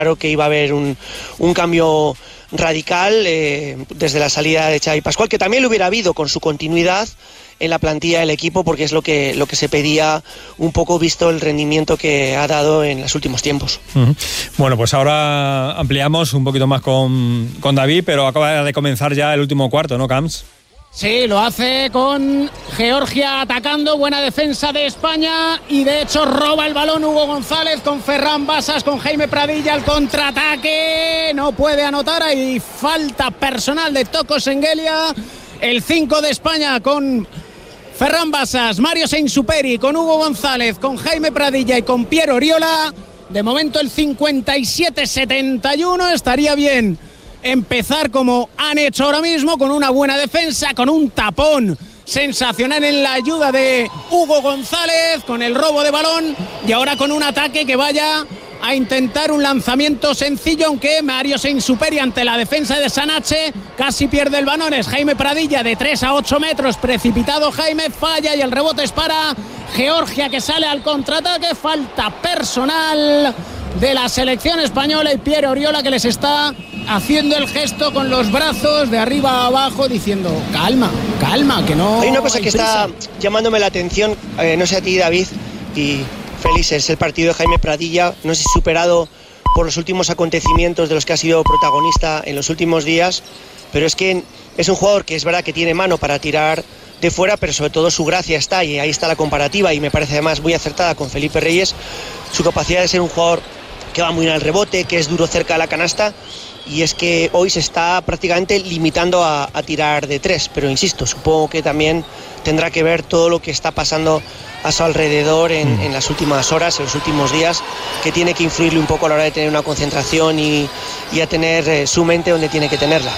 Claro que iba a haber un cambio radical desde la salida de Xavi Pascual, que también lo hubiera habido con su continuidad en la plantilla del equipo, porque es lo que se pedía un poco visto el rendimiento que ha dado en los últimos tiempos. Bueno, pues ahora ampliamos un poquito más con David, pero acaba de comenzar ya el último cuarto, ¿no, Camps? Sí, lo hace con Georgia atacando, buena defensa de España y de hecho roba el balón Hugo González con Ferran Basas, con Jaime Pradilla, el contraataque, no puede anotar, hay falta personal de Toko Sengelia, el 5 de España con Ferran Basas, Mario Sainsuperi, con Hugo González, con Jaime Pradilla y con Piero Oriola, de momento el 57-71, estaría bien empezar como han hecho ahora mismo, con una buena defensa, con un tapón sensacional en la ayuda de Hugo González, con el robo de balón y ahora con un ataque que vaya a intentar un lanzamiento sencillo, aunque Mario Sainsuperi ante la defensa de Sanache casi pierde el balón. Es Jaime Pradilla de 3 a 8 metros, precipitado Jaime, falla y el rebote es para Georgia, que sale al contraataque. Falta personal de la selección española y Piero Oriola, que les está haciendo el gesto con los brazos de arriba a abajo diciendo calma, que no. Hay una cosa que está llamándome la atención, no sé a ti, David y Félix, es el partido de Jaime Pradilla, no sé si superado por los últimos acontecimientos de los que ha sido protagonista en los últimos días, pero es que es un jugador que es verdad que tiene mano para tirar de fuera, pero sobre todo su gracia está, y ahí está la comparativa, y me parece además muy acertada con Felipe Reyes, su capacidad de ser un jugador que va muy bien al rebote, que es duro cerca de la canasta, y es que hoy se está prácticamente limitando a tirar de 3, pero insisto, supongo que también tendrá que ver todo lo que está pasando a su alrededor en las últimas horas, en los últimos días, que tiene que influirle un poco a la hora de tener una concentración y a tener su mente donde tiene que tenerla.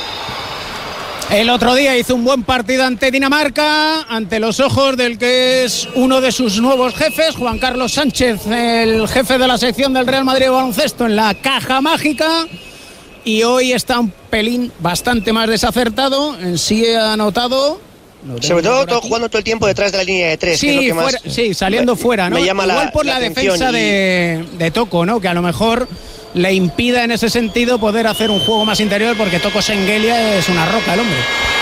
El otro día hizo un buen partido ante Dinamarca, ante los ojos del que es uno de sus nuevos jefes, Juan Carlos Sánchez, el jefe de la sección del Real Madrid de baloncesto en la caja mágica, y hoy está un pelín bastante más desacertado. En sí ha anotado, sobre todo jugando todo el tiempo detrás de la línea de 3, sí, que es lo que fuera, más sí, saliendo fuera, ¿no? Me llama igual por la defensa de Toko, ¿no? Que a lo mejor le impida en ese sentido poder hacer un juego más interior, porque Toko Sengelia es una roca el hombre.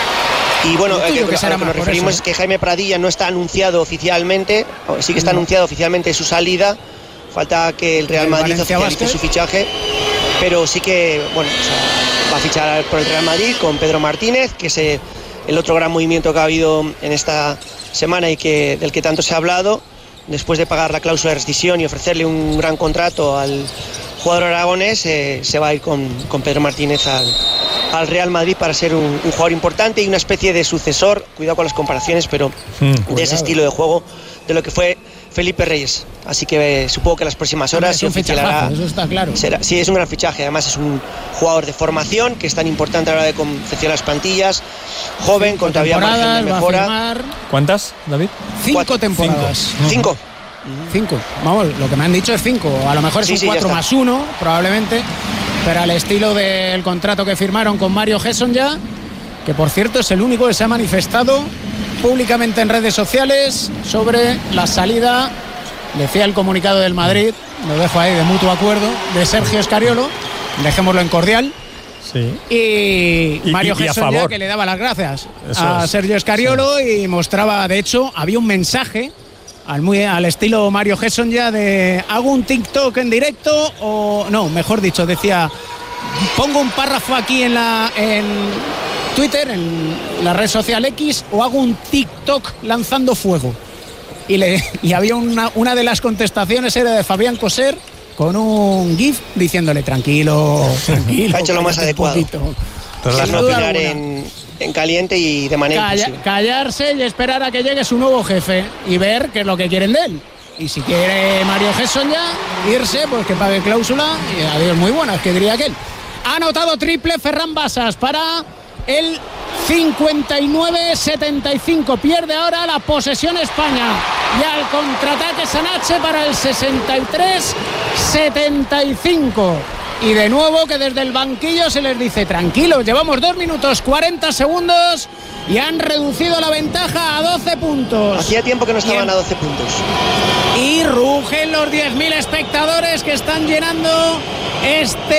Y bueno, a lo que nos referimos eso, es que Jaime Pradilla no está anunciado oficialmente, sí que está anunciado oficialmente su salida, falta que el Real Madrid oficialice su fichaje, pero sí que, bueno, o sea, va a fichar por el Real Madrid con Pedro Martínez, que es el otro gran movimiento que ha habido en esta semana y del que tanto se ha hablado, después de pagar la cláusula de rescisión y ofrecerle un gran contrato al jugador aragonés, se va a ir con Pedro Martínez al Real Madrid para ser un jugador importante y una especie de sucesor, cuidado con las comparaciones, pero de ese estilo de juego, de lo que fue Felipe Reyes. Así que supongo que en las próximas horas se oficializará. Eso está claro. Sí, es un gran fichaje. Además es un jugador de formación que es tan importante a la hora de confeccionar las plantillas. Joven, con todavía margen de mejora. ¿Cuántas, David? 5 temporadas. 5. 5. Vamos, lo que me han dicho es 5. A lo mejor es un 4 más 1, probablemente. Pero al estilo del contrato que firmaron con Mario Gesson ya, que por cierto es el único que se ha manifestado públicamente en redes sociales sobre la salida, decía el comunicado del Madrid, lo dejo ahí de mutuo acuerdo, de Sergio Escariolo, dejémoslo en cordial. Sí. Y Mario Gesson ya que le daba las gracias a Sergio Escariolo, sí. Y mostraba, de hecho, había un mensaje al estilo Mario Gesson ya de hago un TikTok en directo, o no, mejor dicho, decía pongo un párrafo aquí en Twitter, en la red social X, o hago un TikTok lanzando fuego. Y había una de las contestaciones era de Fabián Coser con un GIF diciéndole tranquilo. Ha hecho lo más adecuado. Sin opinar en caliente y de manera imposible. Callarse y esperar a que llegue su nuevo jefe y ver qué es lo que quieren de él. Y si quiere Mario Gesson ya irse, pues que pague cláusula y adiós muy buenas, que diría aquel. Ha anotado triple Ferran Basas para el 59-75. Pierde ahora la posesión España y al contraataque Sanache para el 63-75. Y de nuevo que desde el banquillo se les dice tranquilos, llevamos 2 minutos 40 segundos y han reducido la ventaja a 12 puntos. Hacía tiempo que no estaban a 12 puntos. Y rugen los 10.000 espectadores que están llenando este